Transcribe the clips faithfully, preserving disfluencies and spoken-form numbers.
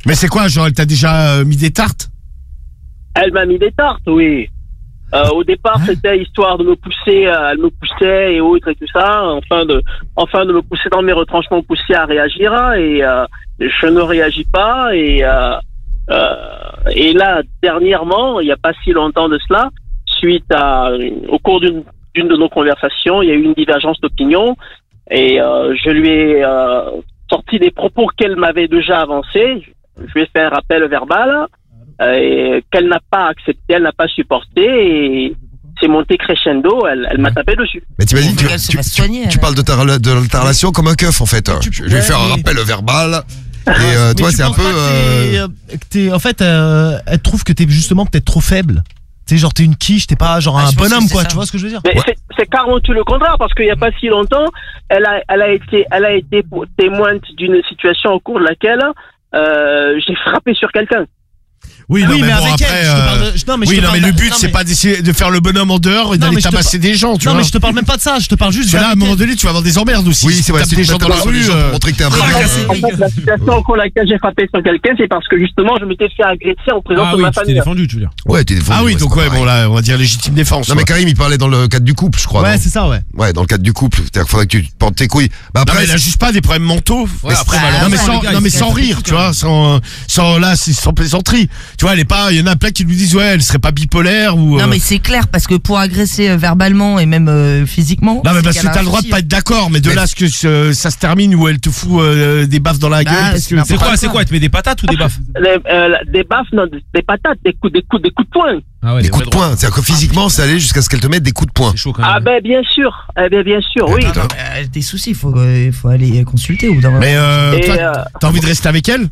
Mais c'est quoi, genre, elle t'a déjà euh, mis des tartes? Elle m'a mis des tartes, oui. Euh, au départ, hein? C'était histoire de me pousser, euh, elle me poussait et autres et tout ça, enfin de, enfin de me pousser dans mes retranchements, me pousser à réagir, et euh, je ne réagis pas, et euh, euh, et là, dernièrement, il n'y a pas si longtemps de cela, suite à, au cours d'une, d'une de nos conversations, il y a eu une divergence d'opinion, et euh, je lui ai euh, sorti des propos qu'elle m'avait déjà avancés, je lui ai fait un rappel verbal, et qu'elle n'a pas accepté, elle n'a pas supporté, et c'est monté crescendo, elle, elle m'a tapé dessus. Mais t'imagines, tu, tu, tu, soigner, tu parles de ta, de ta relation comme un keuf en fait. Tu, je vais ouais, faire un rappel verbal. Et euh, toi, c'est un peu. Euh... T'es, t'es, en fait, euh, elle trouve que t'es justement peut-être trop faible. Tu sais, genre t'es une quiche, t'es pas genre ah, un bonhomme, quoi. Ça. Tu vois ce que je veux dire? Mais ouais. c'est, c'est carrément tout le contraire, parce qu'il y a pas si longtemps, elle a, elle a été, elle a été témoin d'une situation au cours de laquelle euh, j'ai frappé sur quelqu'un. Oui, non, oui, mais, mais bon, avec après, elle, je te parle de... non, mais oui, je te non, parle mais le but, non, c'est mais... pas d'essayer de faire le bonhomme en dehors et non, d'aller tabasser par... des gens, tu non, vois. Non, mais je te parle même pas de ça, je te parle juste de là, à un moment donné, tu vas avoir des emmerdes aussi. Oui, c'est vrai, c'est des gens dans la rue. Pour montrer que t'es un peu. En fait, la situation pour laquelle j'ai frappé sur quelqu'un, c'est parce que justement, je m'étais fait agresser en présence ah, de oui, ma famille. Ah oui, tu t'es défendu, tu veux dire. Ouais, t'es défendu. Ah oui, donc ouais, bon là, on va dire légitime défense. Non, mais Karim, il parlait dans le cadre du couple, je crois. Ouais, c'est ça, ouais. Ouais, dans le cadre du couple. C'est-à-dire qu'il faudrait que tu portes tes couilles. Bah après, elle a juste pas des problèmes mentaux. Non, mais sans, non, mais sans rire, tu vois, sans, sans, là, c'est sans plaisanterie. Tu vois, elle est pas, il y en a plein qui lui disent, ouais, elle serait pas bipolaire ou. Non, mais c'est clair, parce que pour agresser euh, verbalement et même euh, physiquement. Non, mais parce que t'as le droit de pas être d'accord, mais de là, ce que euh, ça se termine où elle te fout euh, des baffes dans la gueule. Bah, parce que c'est quoi, c'est quoi, elle te met des patates ou des baffes? Les, euh, Des baffes, non, des patates, des coups, des coups, des coups de poing. Ah ouais, des coups de poing, c'est-à-dire que physiquement, c'est aller jusqu'à ce qu'elle te mette des coups de poing. C'est chaud quand même. Ah ben bien sûr, eh ben bien sûr, oui. Ah, bah, des soucis, il faut, euh, faut aller consulter ou dans. Mais euh, Et toi, euh, t'as envie de rester avec elle?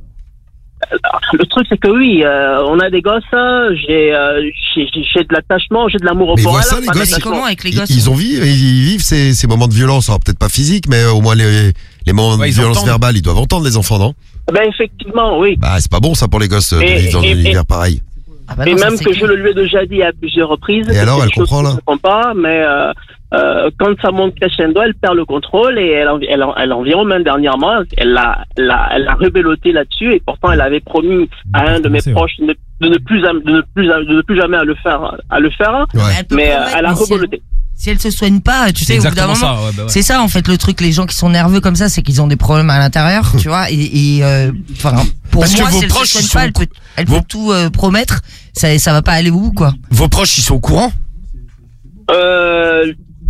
Le truc c'est que oui, euh, on a des gosses, hein, j'ai, euh, j'ai, j'ai de l'attachement, j'ai de l'amour au Mais pour ils elle. voient ça, les gosses, comment avec les gosses? Ils, ils ont vu, ils vivent ces, ces moments de violence, alors peut-être pas physique, mais au moins les, les moments ouais, de violence entendent. verbale, ils doivent entendre les enfants, non? Ben effectivement, oui. Bah c'est pas bon ça pour les gosses de vivre dans un univers pareil. Ah bah et non, même ça, que clair. je le lui ai déjà dit à plusieurs reprises. Et alors, elle comprend là? Je ne comprends pas, mais euh, euh, quand ça monte crescendo, elle perd le contrôle et elle, elle, elle, elle en vient même dernièrement. Elle l'a, elle a, elle a rebelloté là-dessus et pourtant elle avait promis à un de mes proches de, de ne plus, de ne plus, de ne plus jamais à le faire, à le faire. Ouais. Elle mais euh, elle a rebelloté. Si elle se soigne pas, tu sais, au bout d'un moment, ça, ouais, bah ouais. c'est ça en fait le truc. Les gens qui sont nerveux comme ça, c'est qu'ils ont des problèmes à l'intérieur, tu vois. Et, et euh, enfin, pour Parce moi, que vos si elle proches, se soigne ils pas, sont- elle peut, elle vos- peut tout euh, promettre. Ça, ça va pas aller au bout, quoi. Vos proches, ils sont au courant? Euh,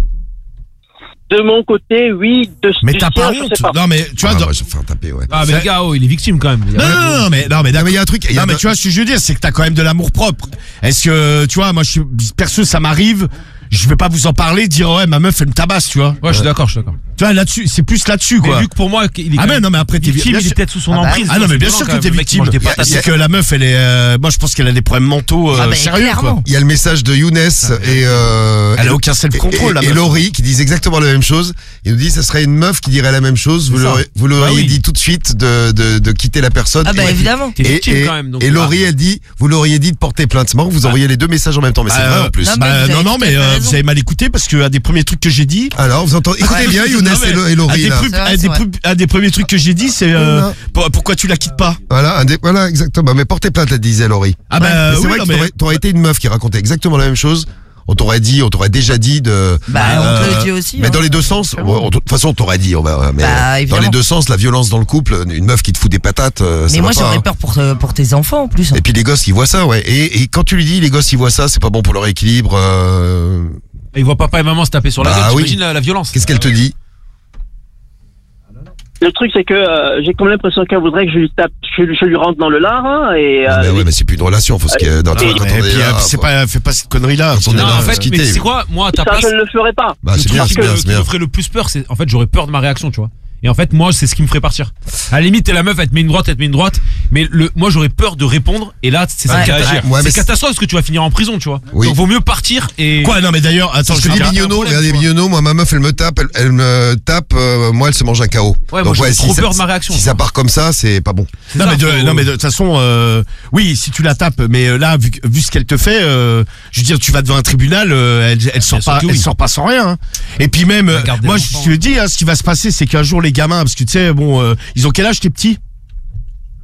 de mon côté, oui. De, Mais du t'as sien, pas je honte? sais pas. Non, mais tu vois, Ah, dans- ouais, je vais faire taper, ouais. Ah, mais le gars, oh, il est victime quand même. Non, non, non, non, mais, non, mais, Non, mais il y a un truc. il y a non, mais de- tu vois, ce que je veux dire, c'est que t'as quand même de l'amour propre. Est-ce que, tu vois, moi, je suis, perso, ça m'arrive, je vais pas vous en parler, dire, ouais, ma meuf, elle me tabasse, tu vois. Ouais, je suis d'accord, je suis d'accord. Tu vois, là-dessus, c'est plus là-dessus, Mais quoi. vu que pour moi, il est Ah, quand mais même non, mais après, t'es victime, bien il est sûr- peut-être sous son Ah bah, emprise. Ah non, mais bien c'est sûr violent, que t'es quand même. Le mec qui victime. mange des patates. C'est que la meuf, elle est, euh, moi, je pense qu'elle a des problèmes mentaux, euh, Ah bah, sérieux, clairement. quoi. Il y a le message de Younes et euh, Elle a et- aucun self-control, et- la et, meuf. et Laurie qui disent exactement la même chose. Il nous dit ça serait une meuf qui dirait la même chose. Vous C'est ça. l'auriez, vous l'auriez Bah oui. dit tout de suite de, de, de quitter la personne. Ah bah et, évidemment. T'es et, victime et, quand même. donc, et ah. Laurie elle dit vous l'auriez dit de porter plainte. C'est marrant que vous envoyez les deux messages en même temps, mais c'est Bah, vrai euh, en plus. non, Bah, mais vous non, avez non, tout à mais fait euh, raison. vous avez mal écouté parce que un des premiers trucs que j'ai dit. Alors vous entendez, écoutez Ouais. bien Younes Non, mais et, Lo- et un Laurie des, là. plus- C'est vrai, un des c'est vrai. plus- un des premiers trucs que j'ai dit, c'est euh, Non. pour- pourquoi tu la quittes pas? Voilà, un des- voilà exactement. Mais portez plainte, elle disait Laurie. Ah bah, Mais c'est oui, vrai non, que mais- t'aurais, t'aurais été une meuf qui racontait exactement la même chose. On t'aurait dit, on t'aurait déjà dit de. Bah, Euh, on te le dit aussi. Mais hein. dans les deux sens, bon, on- de toute façon, on t'aurait dit, on va, mais Bah, dans évidemment. les deux sens, la violence dans le couple, une meuf qui te fout des patates, euh, ça Mais va moi, pas, j'aurais hein. peur pour, euh, pour tes enfants en plus. Et puis les gosses, ils voient ça, ouais. Et, et quand tu lui dis, les gosses, ils voient ça, c'est pas bon pour leur équilibre. euh, Il voit papa et maman se taper sur la Bah gueule. oui. T'imagines la, la violence. Qu'est-ce qu'elle te dit? Le truc c'est que euh, j'ai comme l'impression qu'elle voudrait que je lui tape, je, je lui rentre dans le lard, hein, et. Ah, euh, mais ouais, mais c'est plus une relation, faut ce qu'il y a dans Ah, quand mais on puis, est là, euh, c'est faut- pas, fais pas cette connerie là. Quand on est Non, là, en faut se fait, quitter. mais c'est quoi, moi, à ta ça, place, je ne le ferai pas. Bah, c'est le bien, truc c'est bien, que- c'est qui me bien. ferait le plus peur, c'est en fait j'aurais peur de ma réaction, tu vois. Et en fait, moi, c'est ce qui me ferait partir. À la limite, t'es la meuf, elle te met une droite, elle te met une droite. Mais le, moi, j'aurais peur de répondre. Et là, c'est ça Ouais, qui va agir. ouais, mais c'est c'est- catastrophe parce que tu vas finir en prison, tu vois. Oui. Donc, vaut mieux partir et. Quoi, non, mais d'ailleurs, attends, Ce je que vais dit dire- Mignonneau, problème, regardez tu vois. Mignonneau, moi ma meuf elle me tape, elle, elle me tape, euh, moi elle se mange un K O. Ouais, moi, j'ai trop peur de ma réaction, Si tu ça vois. part comme ça, c'est pas bon. C'est Non ça, mais, de, faut- non mais de toute façon, euh, oui, si tu la tapes, mais euh, là, vu, que- vu ce qu'elle te fait, euh, je veux dire, tu vas devant un tribunal, euh, elle, elle sort sûr pas, que oui. elle sort pas sans rien. Hein. Et puis même, euh, garde des moi, enfants. je te dis, hein, ce qui va se passer, c'est qu'un jour les gamins, parce que tu sais, bon, euh, ils ont quel âge tes petits?